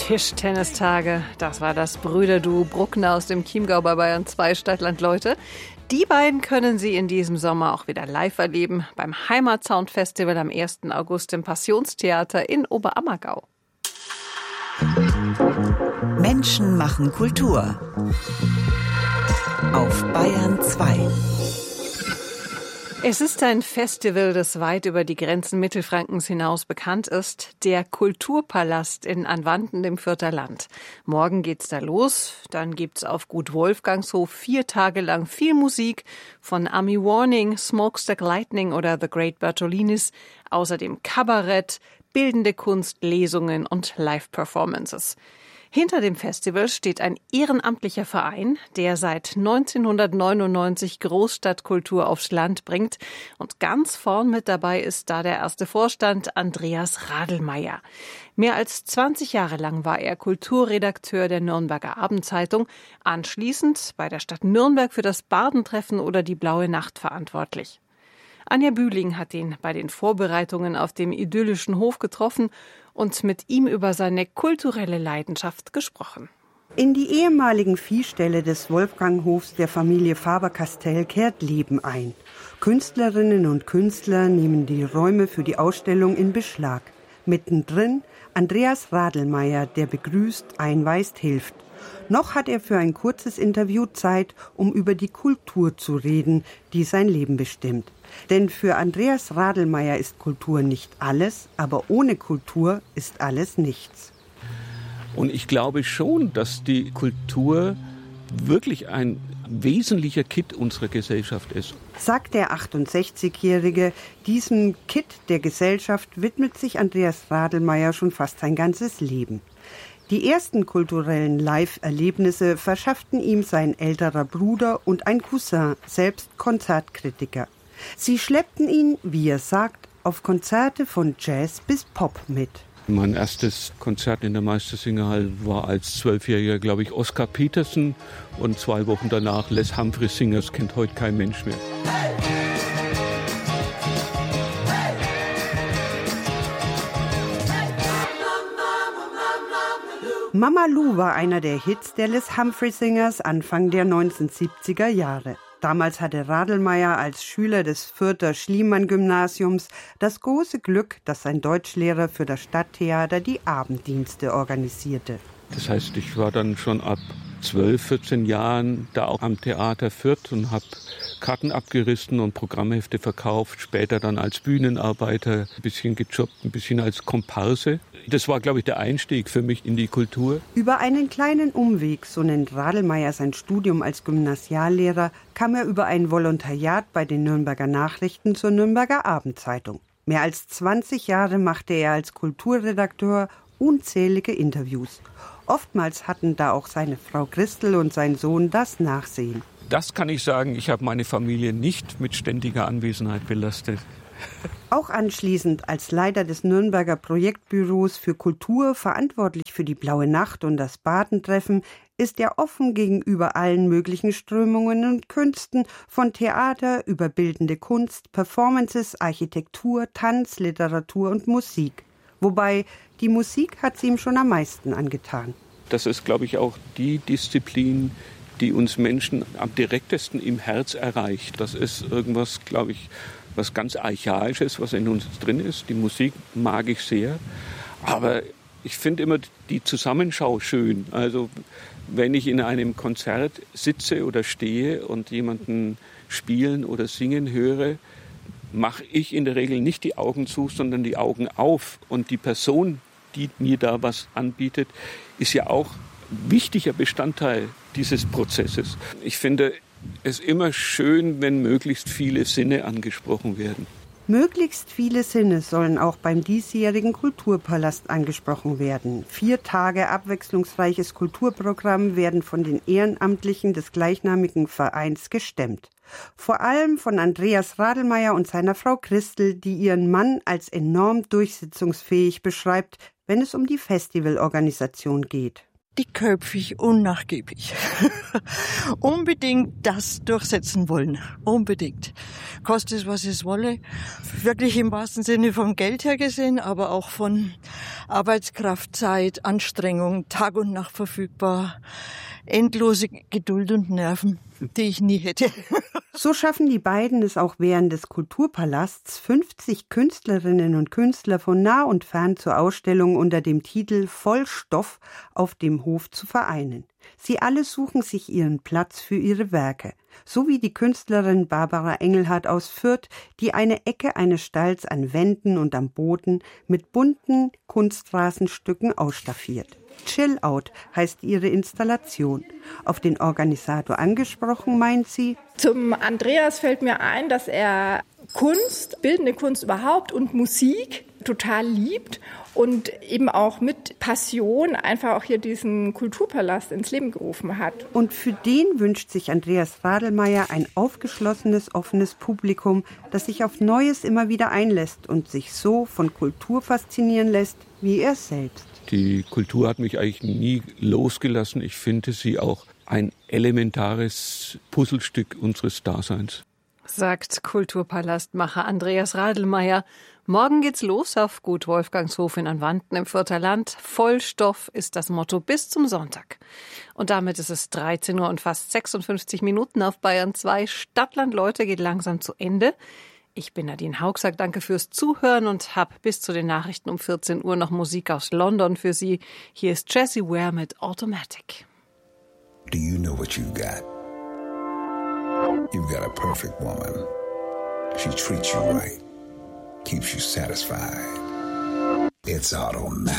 Tischtennistage, das war das Brüderduo Bruckner aus dem Chiemgau bei Bayern 2 Stadtland Leute. Die beiden können Sie in diesem Sommer auch wieder live erleben beim Heimatsound Festival am 1. August im Passionstheater in Oberammergau. Menschen machen Kultur auf Bayern 2. Es ist ein Festival, das weit über die Grenzen Mittelfrankens hinaus bekannt ist. Der Kulturpalast in Anwanten im Fürther Land. Morgen geht's da los. Dann gibt's auf Gut Wolfgangshof 4 Tage lang viel Musik von Army Warning, Smokestack Lightning oder The Great Bertolinis. Außerdem Kabarett, bildende Kunst, Lesungen und Live-Performances. Hinter dem Festival steht ein ehrenamtlicher Verein, der seit 1999 Großstadtkultur aufs Land bringt. Und ganz vorn mit dabei ist da der erste Vorstand, Andreas Radelmeier. Mehr als 20 Jahre lang war er Kulturredakteur der Nürnberger Abendzeitung, anschließend bei der Stadt Nürnberg für das Bardentreffen oder die Blaue Nacht verantwortlich. Anja Bühling hat ihn bei den Vorbereitungen auf dem idyllischen Hof getroffen und mit ihm über seine kulturelle Leidenschaft gesprochen. In die ehemaligen Viehställe des Wolfganghofs der Familie Faber-Castell kehrt Leben ein. Künstlerinnen und Künstler nehmen die Räume für die Ausstellung in Beschlag. Mittendrin Andreas Radelmeier, der begrüßt, einweist, hilft. Noch hat er für ein kurzes Interview Zeit, um über die Kultur zu reden, die sein Leben bestimmt. Denn für Andreas Radelmeier ist Kultur nicht alles, aber ohne Kultur ist alles nichts. Und ich glaube schon, dass die Kultur wirklich ein wesentlicher Kit unserer Gesellschaft ist. Sagt der 68-Jährige, diesem Kit der Gesellschaft widmet sich Andreas Radelmeier schon fast sein ganzes Leben. Die ersten kulturellen Live-Erlebnisse verschafften ihm sein älterer Bruder und ein Cousin, selbst Konzertkritiker. Sie schleppten ihn, wie er sagt, auf Konzerte von Jazz bis Pop mit. Mein erstes Konzert in der Meistersingerhalle war als 12-Jähriger, glaube ich, Oscar Peterson. Und 2 Wochen danach Les Humphreys Singers, kennt heute kein Mensch mehr. Mama Lou war einer der Hits der Les Humphrey Singers Anfang der 1970er Jahre. Damals hatte Radelmeier als Schüler des Fürther Schliemann-Gymnasiums das große Glück, dass sein Deutschlehrer für das Stadttheater die Abenddienste organisierte. Das heißt, ich war dann schon ab 12, 14 Jahren da auch am Theater Fürth und habe Karten abgerissen und Programmhefte verkauft. Später dann als Bühnenarbeiter ein bisschen gejobbt, ein bisschen als Komparse. Das war, glaube ich, der Einstieg für mich in die Kultur. Über einen kleinen Umweg, so nennt Radelmeier sein Studium als Gymnasiallehrer, kam er über ein Volontariat bei den Nürnberger Nachrichten zur Nürnberger Abendzeitung. Mehr als 20 Jahre machte er als Kulturredakteur unzählige Interviews. Oftmals hatten da auch seine Frau Christel und sein Sohn das Nachsehen. Das kann ich sagen, ich habe meine Familie nicht mit ständiger Anwesenheit belastet. Auch anschließend als Leiter des Nürnberger Projektbüros für Kultur, verantwortlich für die Blaue Nacht und das Bardentreffen, ist er offen gegenüber allen möglichen Strömungen und Künsten, von Theater über bildende Kunst, Performances, Architektur, Tanz, Literatur und Musik. Wobei, die Musik hat sie ihm schon am meisten angetan. Das ist, glaube ich, auch die Disziplin, die uns Menschen am direktesten im Herz erreicht. Das ist irgendwas, glaube ich, was ganz Archaisches, was in uns drin ist. Die Musik mag ich sehr. Aber ich finde immer die Zusammenschau schön. Also wenn ich in einem Konzert sitze oder stehe und jemanden spielen oder singen höre, mache ich in der Regel nicht die Augen zu, sondern die Augen auf. Und die Person, die mir da was anbietet, ist ja auch ein wichtiger Bestandteil dieses Prozesses. Ich finde es immer schön, wenn möglichst viele Sinne angesprochen werden. Möglichst viele Sinne sollen auch beim diesjährigen Kulturpalast angesprochen werden. 4 Tage abwechslungsreiches Kulturprogramm werden von den Ehrenamtlichen des gleichnamigen Vereins gestemmt. Vor allem von Andreas Radelmeier und seiner Frau Christel, die ihren Mann als enorm durchsetzungsfähig beschreibt, wenn es um die Festivalorganisation geht. dickköpfig und nachgiebig. Unbedingt das durchsetzen wollen. Unbedingt. Koste es, was es wolle. Wirklich im wahrsten Sinne vom Geld her gesehen, aber auch von Arbeitskraft, Zeit, Anstrengung, Tag und Nacht verfügbar. Endlose Geduld und Nerven, die ich nie hätte. So schaffen die beiden es auch während des Kulturpalasts, 50 Künstlerinnen und Künstler von nah und fern zur Ausstellung unter dem Titel Vollstoff auf dem Hof zu vereinen. Sie alle suchen sich ihren Platz für ihre Werke, so wie die Künstlerin Barbara Engelhardt aus Fürth, die eine Ecke eines Stalls an Wänden und am Boden mit bunten Kunstrasenstücken ausstaffiert. Chill Out heißt ihre Installation. Auf den Organisator angesprochen, meint sie: Zum Andreas fällt mir ein, dass er Kunst, bildende Kunst überhaupt und Musik total liebt und eben auch mit Passion einfach auch hier diesen Kulturpalast ins Leben gerufen hat. Und für den wünscht sich Andreas Radelmeier ein aufgeschlossenes, offenes Publikum, das sich auf Neues immer wieder einlässt und sich so von Kultur faszinieren lässt, wie er selbst. Die Kultur hat mich eigentlich nie losgelassen. Ich finde sie auch ein elementares Puzzlestück unseres Daseins. Sagt Kulturpalastmacher Andreas Radelmeier. Morgen geht's los auf Gut Wolfgangshof in Anwanten im Vierterland. Vollstoff ist das Motto bis zum Sonntag. Und damit ist es 13 Uhr und fast 56 Minuten auf Bayern 2. Stadtland Leute geht langsam zu Ende. Ich bin Nadine Haug, sage danke fürs Zuhören und habe bis zu den Nachrichten um 14 Uhr noch Musik aus London für Sie. Hier ist Jessie Ware mit Automatic. Do you know what you got? You've got a perfect woman. She treats you right, keeps you satisfied. It's automatic.